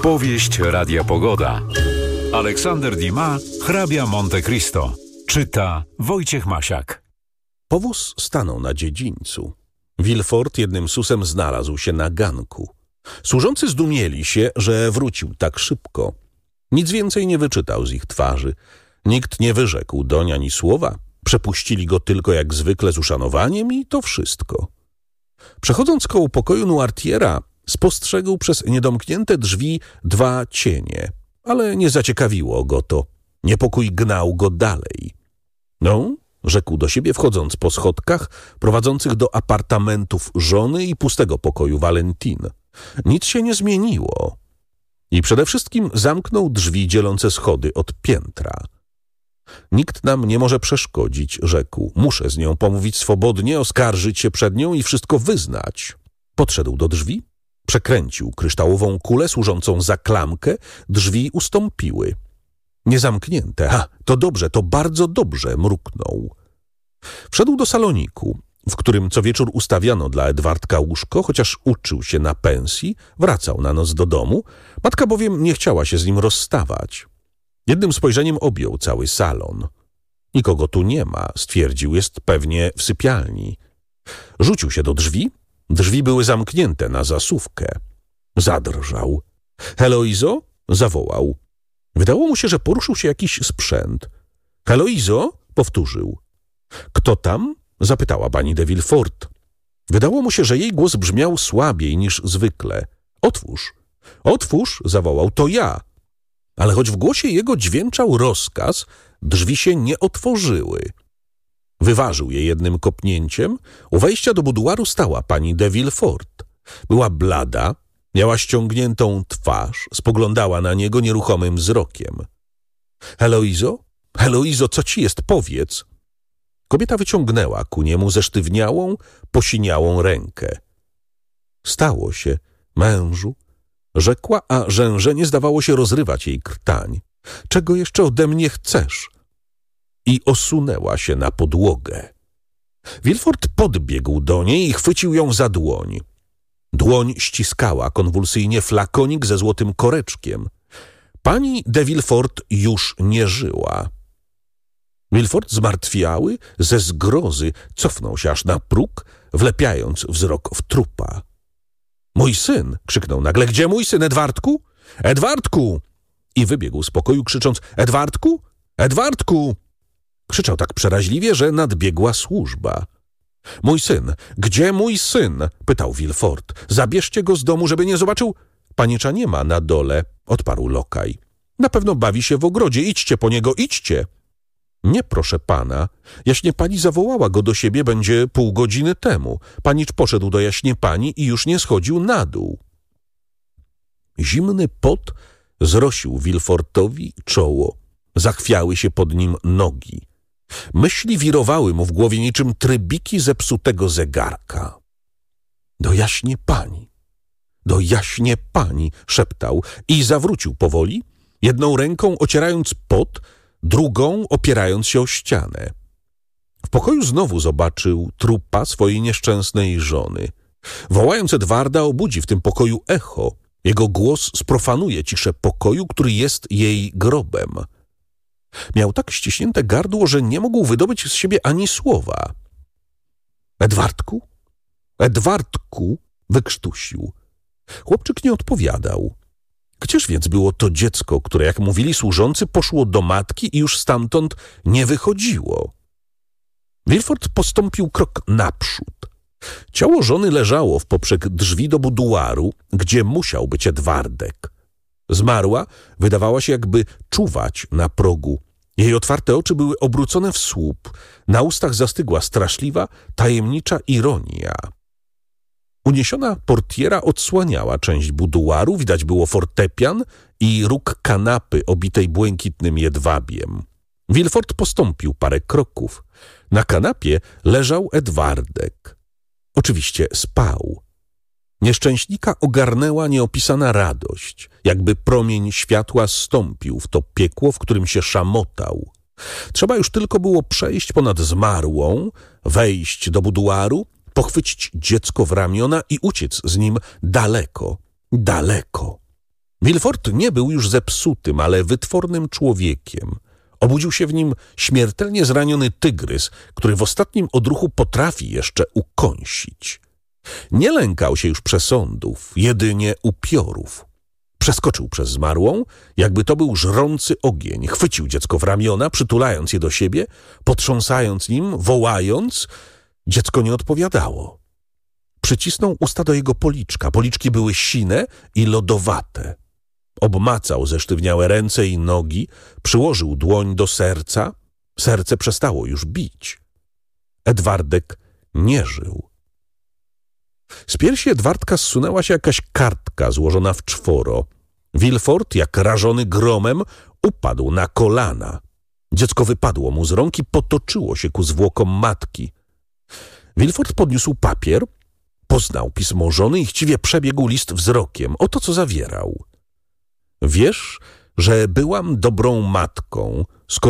Powieść Radia Pogoda. Aleksander Dumas, Hrabia Monte Cristo. Czyta Wojciech Masiak. Powóz stanął na dziedzińcu. Villefort jednym susem znalazł się na ganku. Służący zdumieli się, że wrócił tak szybko. Nic więcej nie wyczytał z ich twarzy. Nikt nie wyrzekł doń ani słowa. Przepuścili go tylko jak zwykle z uszanowaniem i to wszystko. Przechodząc koło pokoju Noirtiera, spostrzegł przez niedomknięte drzwi dwa cienie, ale nie zaciekawiło go to. Niepokój gnał go dalej. No, rzekł do siebie, wchodząc po schodkach prowadzących do apartamentów żony i pustego pokoju Valentine. Nic się nie zmieniło. I przede wszystkim zamknął drzwi dzielące schody od piętra. Nikt nam nie może przeszkodzić, rzekł. Muszę z nią pomówić swobodnie, oskarżyć się przed nią i wszystko wyznać. Podszedł do drzwi, przekręcił kryształową kulę służącą za klamkę, drzwi ustąpiły. Niezamknięte. To dobrze, to bardzo dobrze, mruknął. Wszedł do saloniku, w którym co wieczór ustawiano dla Edwardka łóżko, chociaż uczył się na pensji, wracał na noc do domu, matka bowiem nie chciała się z nim rozstawać. Jednym spojrzeniem objął cały salon. Nikogo tu nie ma, stwierdził, jest pewnie w sypialni. Rzucił się do drzwi. Drzwi były zamknięte na zasówkę. Zadrżał. Heloizo? Zawołał. Wydało mu się, że poruszył się jakiś sprzęt. Heloizo? Powtórzył. Kto tam? Zapytała pani de Villefort. Wydało mu się, że jej głos brzmiał słabiej niż zwykle. Otwórz. Otwórz, zawołał, to ja. Ale choć w głosie jego dźwięczał rozkaz, drzwi się nie otworzyły. Wyważył je jednym kopnięciem. U wejścia do buduaru stała pani de Villefort. Była blada, miała ściągniętą twarz, spoglądała na niego nieruchomym wzrokiem. Heloizo? Heloizo, co ci jest? Powiedz. Kobieta wyciągnęła ku niemu zesztywniałą, posiniałą rękę. Stało się, mężu, rzekła, a rzężenie zdawało się rozrywać jej krtań. Czego jeszcze ode mnie chcesz? I osunęła się na podłogę. Villefort podbiegł do niej i chwycił ją za dłoń. Dłoń ściskała konwulsyjnie flakonik ze złotym koreczkiem. Pani de Villefort już nie żyła. Villefort zmartwiały, ze zgrozy cofnął się aż na próg, wlepiając wzrok w trupa. Mój syn! Krzyknął nagle. Gdzie mój syn, Edwardku? Edwardku! I wybiegł z pokoju, krzycząc Edwardku? Edwardku! Krzyczał tak przeraźliwie, że nadbiegła służba. Mój syn! Gdzie mój syn? Pytał Villefort. Zabierzcie go z domu, żeby nie zobaczył. Panicza nie ma na dole, odparł lokaj. Na pewno bawi się w ogrodzie. Idźcie po niego, idźcie. Nie, proszę pana. Jaśnie pani zawołała go do siebie będzie pół godziny temu. Panicz poszedł do jaśnie pani i już nie schodził na dół. Zimny pot zrosił Villefortowi czoło. Zachwiały się pod nim nogi. Myśli wirowały mu w głowie niczym trybiki zepsutego zegarka. Do jaśnie pani, szeptał i zawrócił powoli, jedną ręką ocierając pot, drugą opierając się o ścianę. W pokoju znowu zobaczył trupa swojej nieszczęsnej żony. Wołając Edwarda, obudzi w tym pokoju echo. Jego głos sprofanuje ciszę pokoju, który jest jej grobem. Miał tak ściśnięte gardło, że nie mógł wydobyć z siebie ani słowa. Edwardku? Edwardku? Wykrztusił. Chłopczyk nie odpowiadał. Gdzież więc było to dziecko, które, jak mówili służący, poszło do matki i już stamtąd nie wychodziło? Villefort postąpił krok naprzód. Ciało żony leżało w poprzek drzwi do buduaru, gdzie musiał być Edwardek. Zmarła, wydawała się jakby czuwać na progu. Jej otwarte oczy były obrócone w słup. Na ustach zastygła straszliwa, tajemnicza ironia. Uniesiona portiera odsłaniała część buduaru, widać było fortepian i róg kanapy obitej błękitnym jedwabiem. Villefort postąpił parę kroków. Na kanapie leżał Edwardek. Oczywiście spał. Nieszczęśnika ogarnęła nieopisana radość, jakby promień światła zstąpił w to piekło, w którym się szamotał. Trzeba już tylko było przejść ponad zmarłą, wejść do buduaru, pochwycić dziecko w ramiona i uciec z nim daleko, daleko. Villefort nie był już zepsutym, ale wytwornym człowiekiem. Obudził się w nim śmiertelnie zraniony tygrys, który w ostatnim odruchu potrafi jeszcze ukąsić. Nie lękał się już przesądów, jedynie upiorów. Przeskoczył przez zmarłą, jakby to był żrący ogień. Chwycił dziecko w ramiona, przytulając je do siebie, potrząsając nim, wołając. Dziecko nie odpowiadało. Przycisnął usta do jego policzka. Policzki były sine i lodowate. Obmacał zesztywniałe ręce i nogi, przyłożył dłoń do serca. Serce przestało już bić. Edwardek nie żył. Z piersi Edwardka zsunęła się jakaś kartka złożona w czworo. Villefort, jak rażony gromem, upadł na kolana. Dziecko wypadło mu z rąk i potoczyło się ku zwłokom matki. Villefort podniósł papier, poznał pismo żony i chciwie przebiegł list wzrokiem. Oto co zawierał. Wiesz, że byłam dobrą matką,